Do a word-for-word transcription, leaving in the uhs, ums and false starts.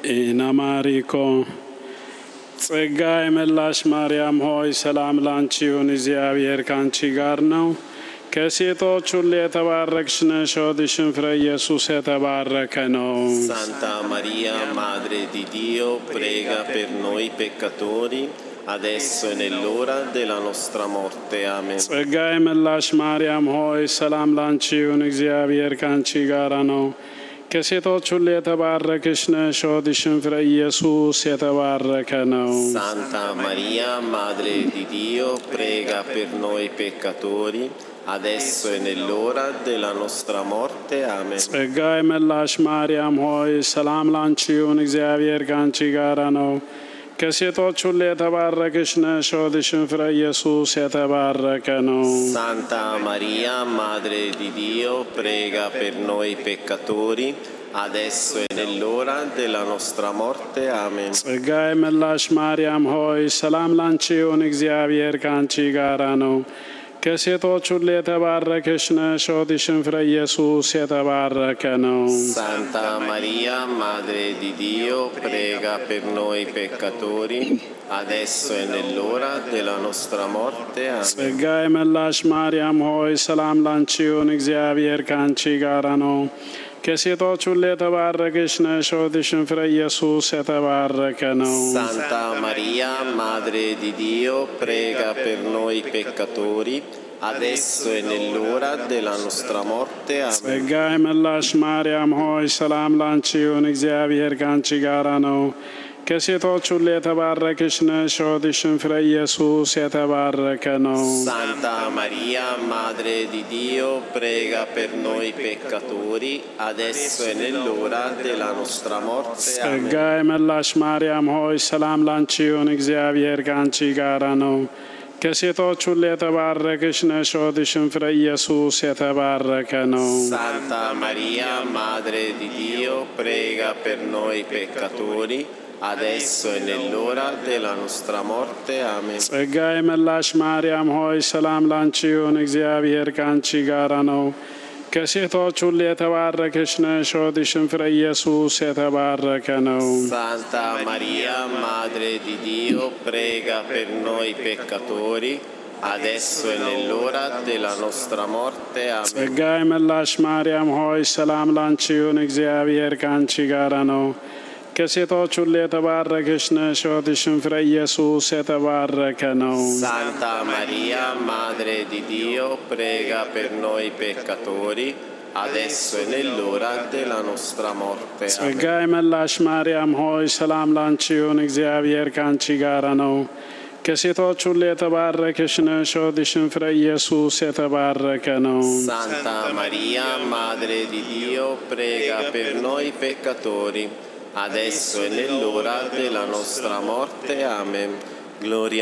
ኢናማሪኮ ጸጋ የመላሽ ማርያም ሆይ ሰላም ላንቺ ይሁን፣ እግዚአብሔር ካንቺ ጋር ነው። ከሴቶች ሁሉ የተባረክሽ ነሽ፣ ሆድሽም ፍሬ ኢየሱስ የተባረከ ነው። Santa Maria, Madre di Dio, prega per noi peccatori, adesso e nell'ora della nostra morte. Amen. ጸጋ የመላሽ ማርያም ሆይ ሰላም ላንቺ ይሁን፣ እግዚአብሔር ካንቺ ጋር ነው። ከሴቶች ሁሉ የተባረክሽ ነሽ፣ ሆድሽም ፍሬ ኢየሱስ የተባረከ ነው። Santa Maria, Madre di Dio, prega per noi peccatori, adesso e nell'ora della nostra morte. Amen. ጸጋ የመላሽ ማርያም ሆይ ሰላም ላንቺ ይሁን፣ እግዚአብሔር ካንቺ ጋር ነው። ከሴቶች ሁሉ የተባረክሽ ነሽ፣ ሆድሽም ፍሬ ኢየሱስ የተባረከ ነው። Santa Maria, Madre di Dio, prega per noi peccatori, adesso e nell'ora della nostra morte. Amen. ጸጋ የመላሽ ማርያም ሆይ ሰላም ላንቺ ይሁን፣ እግዚአብሔር ካንቺ ጋር ነው። ከሴቶች ሁሉ የተባረክሽ ነሽ፣ ሆድሽም ፍሬ ኢየሱስ የተባረከ ነው። Santa Maria, Madre di Dio, prega per noi peccatori, adesso e nell'ora della nostra morte. Amen. ጸጋ የመላሽ ማርያም ሆይ ሰላም ላንቺ ይሁን፣ እግዚአብሔር ካንቺ ጋር ነው። ከሴቶች ሁሉ የተባረክሽ ነሽ፣ ሆድሽም ፍሬ ኢየሱስ የተባረከ ነው። Santa Maria, Madre di Dio, prega per noi peccatori, adesso e nell'ora della nostra morte. Amen. ጸጋ የመላሽ ማርያም ሆይ ሰላም ላንቺ ይሁን፣ እግዚአብሔር ካንቺ ጋር ነው። ከሴቶች ሁሉ የተባረክሽ ነሽ፣ ሆድሽም ፍሬ ኢየሱስ የተባረከ ነው። Santa Maria, Madre di Dio, prega per noi peccatori, adesso e nell'ora della nostra morte. ጸጋ Amen. የመላሽ ማርያም ሆይ ሰላም ላንቺ ይሁን፣ እግዚአብሔር ካንቺ ጋር ነው። ከሴቶች ሁሉ የተባረክሽ ነሽ፣ ሆድሽም ፍሬ ኢየሱስ የተባረከ ነው። Santa Maria, Madre di Dio, prega per noi peccatori, adesso e nell'ora della nostra morte. Amen. ጸጋ የመላሽ ማርያም ሆይ ሰላም ላንቺ ይሁን፣ እግዚአብሔር ካንቺ ጋር ነው። ከሴቶች ሁሉ የተባረክሽ ነሽ፣ ሆድሽም ፍሬ ኢየሱስ የተባረከ ነው። Santa Maria, Madre di Dio, prega per noi peccatori, adesso e nell'ora della nostra morte. Amen. ጸጋ የመላሽ ማርያም ሆይ ሰላም ላንቺ ይሁን፣ እግዚአብሔር ካንቺ ጋር ነው። ከሴቶች ሁሉ የተባረክሽ ነሽ፣ ሆድሽም ፍሬ ኢየሱስ የተባረከ ነው። Santa Maria, Madre di Dio, prega per noi peccatori, adesso e nell'ora della nostra morte. ጸጋ Amen. የመላሽ ማርያም ሆይ ሰላም ላንቺ ይሁን፣ እግዚአብሔር ካንቺ ጋር ነው። ከሴቶች ሁሉ የተባረክሽ ነሽ፣ ሆድሽም ፍሬ ኢየሱስ የተባረከ ነው። Santa Maria, Madre di Dio, prega per noi peccatori, adesso e nell'ora della nostra morte. Amen. Gloria